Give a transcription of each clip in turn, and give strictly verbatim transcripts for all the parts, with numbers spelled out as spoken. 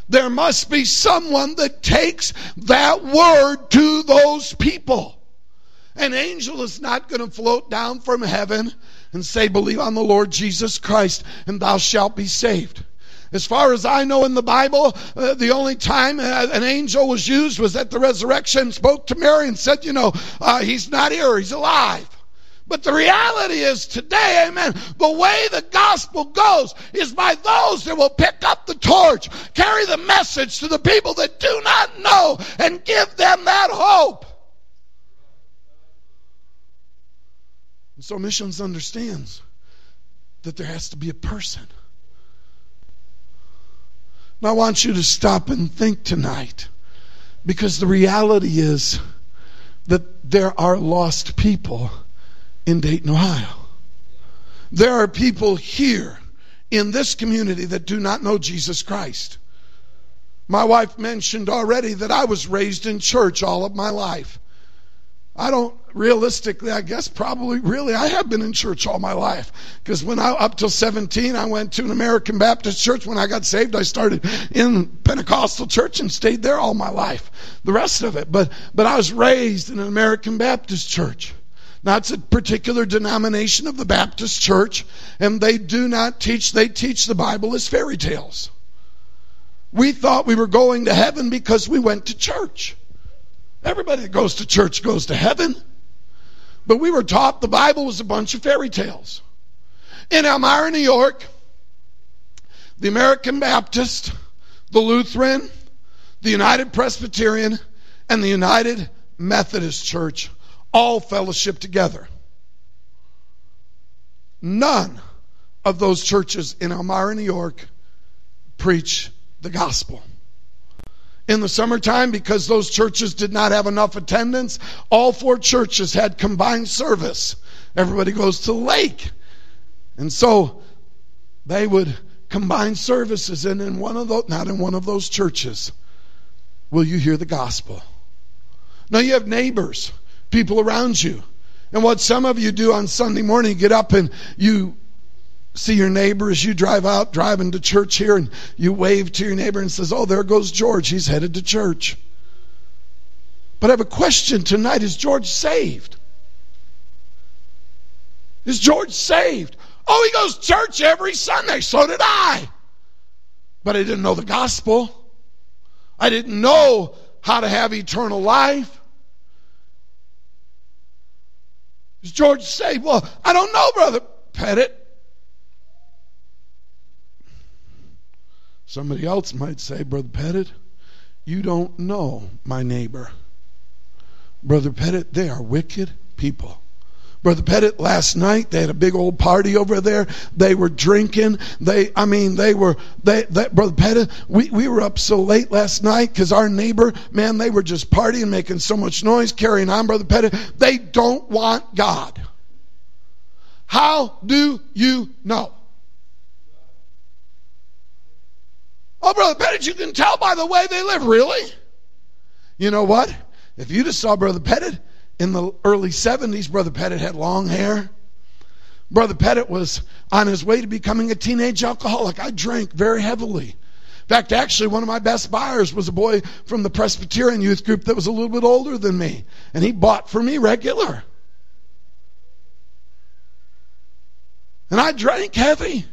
there must be someone that takes that word to those people. An angel is not going to float down from heaven and say, believe on the Lord Jesus Christ and thou shalt be saved. As far as I know in the Bible, uh, the only time uh, an angel was used was at the resurrection, spoke to Mary and said, you know, uh, he's not here, he's alive. But the reality is today, amen, the way the gospel goes is by those that will pick up the torch, carry the message to the people that do not know, and give them that hope. And so missions understands that there has to be a person. And I want you to stop and think tonight, because the reality is that there are lost people in Dayton, Ohio. There are people here in this community that do not know Jesus Christ. My wife mentioned already that I was raised in church all of my life. I don't, realistically, I guess probably, really, I have been in church all my life. Because when I, up till seventeen, I went to an American Baptist church. When I got saved, I started in Pentecostal church and stayed there all my life. The rest of it. But, but I was raised in an American Baptist church. Now, it's a particular denomination of the Baptist church, and they do not teach, they teach the Bible as fairy tales. We thought we were going to heaven because we went to church. Everybody that goes to church goes to heaven. But we were taught the Bible was a bunch of fairy tales. In Elmira, New York, the American Baptist, the Lutheran, the United Presbyterian, and the United Methodist Church all fellowship together. None of those churches in Elmira, New York preach the gospel. In the summertime, because those churches did not have enough attendance, all four churches had combined service. Everybody goes to the lake. And so they would combine services, and in one of those, not in one of those churches will you hear the gospel. Now you have neighbors, people around you. And what some of you do on Sunday morning, you get up and you see your neighbor as you drive out, driving to church here, and you wave to your neighbor and says, oh, there goes George. He's headed to church. But I have a question tonight. Is George saved? Is George saved? Oh, he goes to church every Sunday. So did I. But I didn't know the gospel. I didn't know how to have eternal life. Is George saved? Well, I don't know, Brother Pettit. Somebody else might say, Brother Pettit, you don't know my neighbor. Brother Pettit, they are wicked people. Brother Pettit, last night they had a big old party over there. They were drinking. They, I mean, they were, they, they Brother Pettit, we, we were up so late last night because our neighbor, man, they were just partying, making so much noise, carrying on, Brother Pettit. They don't want God. How do you know? Oh, Brother Pettit, you can tell by the way they live. Really? You know what? If you just saw Brother Pettit in the early seventies, Brother Pettit had long hair. Brother Pettit was on his way to becoming a teenage alcoholic. I drank very heavily. In fact, actually, one of my best buyers was a boy from the Presbyterian youth group that was a little bit older than me. And he bought for me regular. And I drank heavy.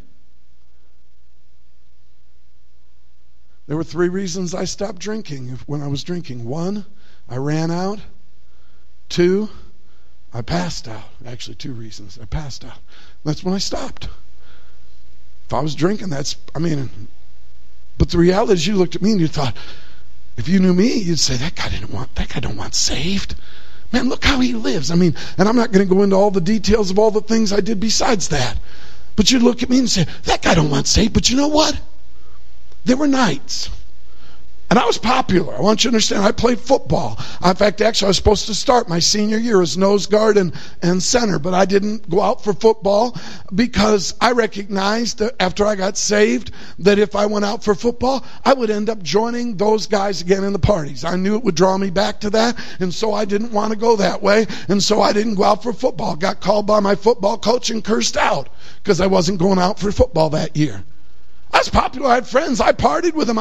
There were three reasons I stopped drinking when I was drinking. One, I ran out. Two, I passed out. Actually, two reasons. I passed out. That's when I stopped. If I was drinking, that's, I mean, but the reality is you looked at me and you thought, if you knew me, you'd say, that guy didn't want, that guy don't want saved. Man, look how he lives. I mean, and I'm not going to go into all the details of all the things I did besides that. But you'd look at me and say, that guy don't want saved. But you know what? There were nights, and I was popular. I want you to understand, I played football. In fact, actually, I was supposed to start my senior year as nose guard and, and center, but I didn't go out for football because I recognized that after I got saved that if I went out for football, I would end up joining those guys again in the parties. I knew it would draw me back to that, and so I didn't want to go that way, and so I didn't go out for football. Got called by my football coach and cursed out because I wasn't going out for football that year. I was popular. I had friends. I partied with them.